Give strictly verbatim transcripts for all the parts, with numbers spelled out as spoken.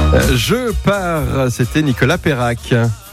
Je pars, c'était Nicolas Perrac.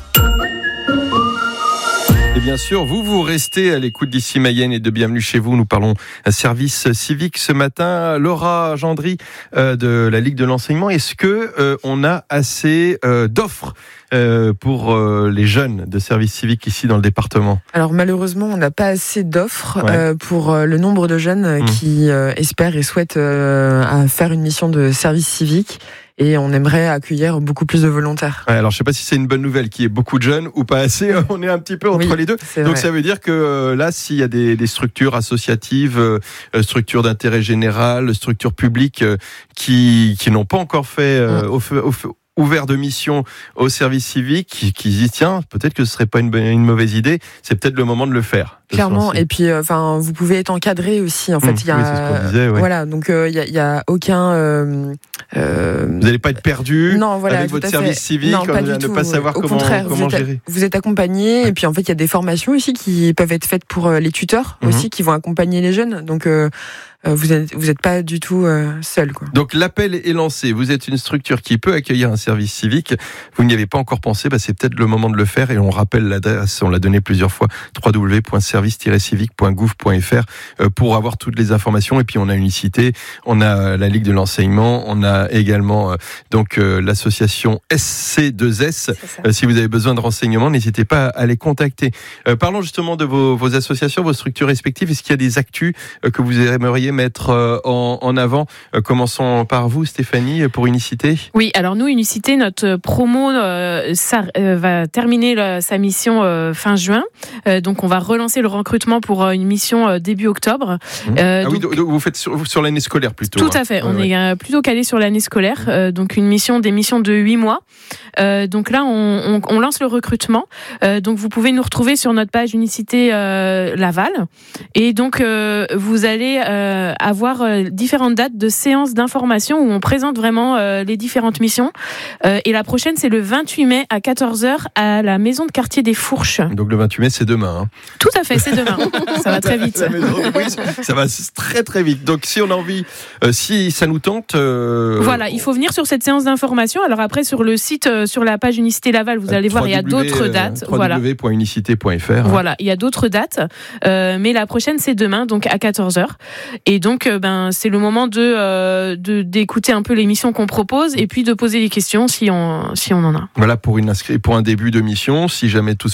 Et bien sûr, vous, vous restez à l'écoute d'Ici Mayenne et de Bienvenue chez vous. Nous parlons service civique ce matin. Laura Gendry euh, de la Ligue de l'enseignement. Est-ce que euh, on a assez euh, d'offres euh, pour euh, les jeunes de service civique ici dans le département ? Alors malheureusement, on n'a pas assez d'offres ouais. euh, pour euh, le nombre de jeunes mmh. qui euh, espèrent et souhaitent euh, à faire une mission de service civique. Et on aimerait accueillir beaucoup plus de volontaires. Ouais, alors je ne sais pas si c'est une bonne nouvelle qu'il y ait beaucoup de jeunes ou pas assez. On est un petit peu entre oui, les deux. Donc vrai. Ça veut dire que euh, là, s'il y a des, des structures associatives, euh, structures d'intérêt général, structures publiques euh, qui, qui n'ont pas encore fait euh, mmh. au, au, ouvert de mission au service civique, qui, qui disent tiens, peut-être que ce serait pas une, une mauvaise idée. C'est peut-être le moment de le faire. Clairement, et puis enfin, euh, vous pouvez être encadré aussi. En fait, il mmh, y a, oui, c'est ce qu'on disait, ouais. voilà, donc il euh, y, a, y a aucun. Euh, euh, vous n'allez pas être perdu non, voilà, avec votre service civique, non, pas à du ne tout. pas savoir Au comment, contraire, comment vous êtes, gérer. Vous êtes accompagné, ouais. Et puis en fait, il y a des formations aussi qui peuvent être faites pour les tuteurs mmh. aussi, qui vont accompagner les jeunes. Donc euh, vous n'êtes vous êtes pas du tout euh, seul, quoi. Donc l'appel est lancé. Vous êtes une structure qui peut accueillir un service civique. Vous n'y avez pas encore pensé, bah, c'est peut-être le moment de le faire. Et on rappelle l'adresse, on l'a donné plusieurs fois, w w w point service tiret civique point gouv point f r euh, pour avoir toutes les informations. Et puis on a Unicité, on a la Ligue de l'enseignement, on a également euh, donc euh, l'association S C deux S. Euh, si vous avez besoin de renseignements, n'hésitez pas à les contacter. Euh, parlons justement de vos, vos associations, vos structures respectives. Est-ce qu'il y a des actus euh, que vous aimeriez mettre euh, en, en avant ? euh, Commençons par vous, Stéphanie, pour Unicité. Oui, alors nous, Unicité, notre promo euh, ça, euh, va terminer la, sa mission euh, fin juin. Euh, donc on va relancer le recrutement pour euh, une mission euh, début octobre. Mmh. Euh, ah donc, oui, vous faites sur, sur l'année scolaire plutôt. Tout hein. à fait, on ouais, est ouais. plutôt calé sur l'année scolaire. Mmh. Euh, donc une mission, des missions de huit mois. Euh, donc là, on, on, on lance le recrutement. Euh, donc vous pouvez nous retrouver sur notre page Unicité euh, Laval. Et donc euh, vous allez euh, avoir euh, différentes dates de séances d'information où on présente vraiment euh, les différentes missions. Euh, et la prochaine, c'est le vingt-huit mai à quatorze heures à la maison de quartier des Fourches. Donc le vingt-huit mai, c'est demain. Hein. Tout à fait, c'est demain. Ça va très vite. La maison de brise, ça va très très vite. Donc si on a envie, euh, si ça nous tente... Euh, voilà, il faut venir sur cette séance d'information. Alors après, sur le site, euh, sur la page Unicité Laval, vous allez euh, voir, il y a d'autres dates. w w w point unicité point f r. Voilà. Voilà, il y a d'autres dates. Euh, mais la prochaine, c'est demain, donc à quatorze heures. Et donc, euh, ben, c'est le moment de, euh, de, d'écouter un peu les missions qu'on propose et puis de poser des questions si on, si on en a. Voilà, pour, une inscri- pour un début de mission, si jamais tout se